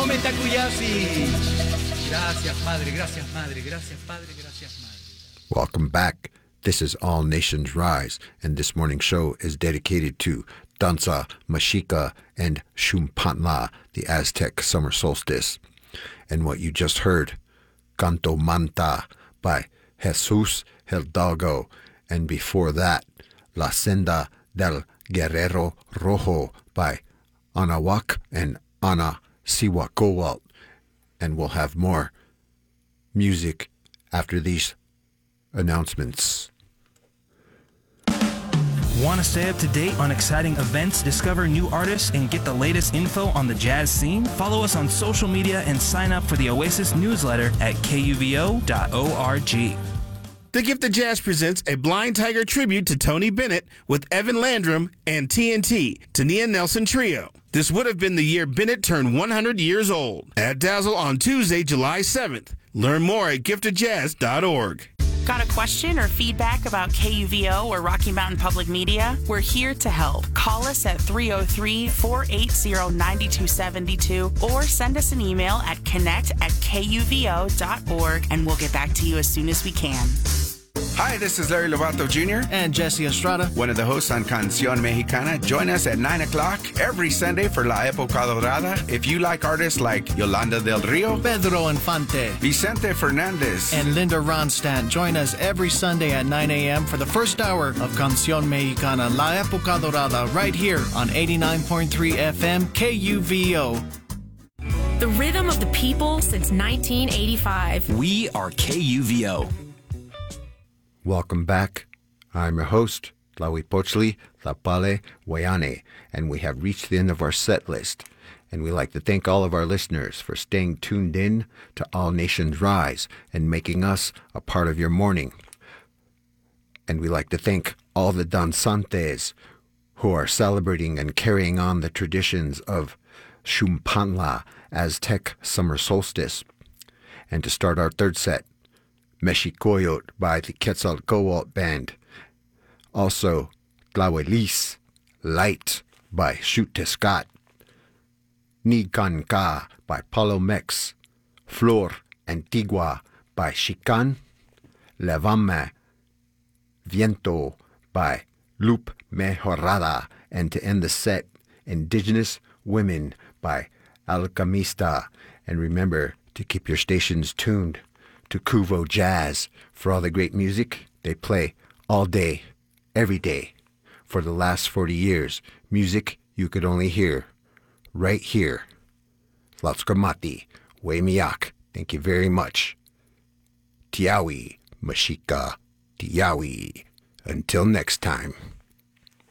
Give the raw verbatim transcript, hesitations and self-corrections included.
Tome Takuyasi. Gracias, Padre. Gracias, Madre. Gracias, Padre. Gracias, Madre. Welcome back. This is All Nations Rise, and this morning's show is dedicated to Danza, Mexica, and Xumpantla, the Aztec summer solstice. And what you just heard, Canto Manta by Jesus Hidalgo, and before that, La Senda del Guerrero Rojo by Anahuac and Ana Siwakowalt. And we'll have more music after these announcements. Want to stay up to date on exciting events, discover new artists, and get the latest info on the jazz scene? Follow us on social media and sign up for the Oasis newsletter at K U V O dot org. The Gift of Jazz presents a Blind Tiger tribute to Tony Bennett with Evan Landrum and T N T, Tania Nelson Trio. This would have been the year Bennett turned one hundred years old. At Dazzle on Tuesday, July seventh. Learn more at gift of jazz dot org. Got a question or feedback about K U V O or Rocky Mountain Public Media? We're here to help. Call us at three oh three, four eight zero, nine two seven two or send us an email at connect at K U V O dot org and we'll get back to you as soon as we can. Hi, this is Larry Lovato Junior And Jesse Estrada, one of the hosts on Canción Mexicana. Join us at nine o'clock every Sunday for La Época Dorada. If you like artists like Yolanda del Rio, Pedro Infante, Vicente Fernandez, and Linda Ronstadt, join us every Sunday at nine a.m. for the first hour of Canción Mexicana, La Época Dorada, right here on eighty-nine point three F M K U V O. The rhythm of the people since nineteen eighty-five. We are K U V O. Welcome back. I'm your host, Tlahuipochtli Tlapale Wayane, and we have reached the end of our set list. And we'd like to thank all of our listeners for staying tuned in to All Nations Rise and making us a part of your morning. And we'd like to thank all the danzantes who are celebrating and carrying on the traditions of Xumpantla, Aztec summer solstice. And to start our third set, Mexicoyot by the Quetzalcoatl Band. Also, Tlahuelis, Light by Xutescat. Nicanca by Palomex. Flor Antigua by Xican. Levame Viento by Lupe Mejorada. And to end the set, Indigenous Women by Alchemista. And remember to keep your stations tuned to Kuvo Jazz for all the great music they play all day, every day, for the last forty years. Music you could only hear right here. Latskamati, Wemiak, thank you very much. Tiawi, Mexica, Tiawi. Until next time.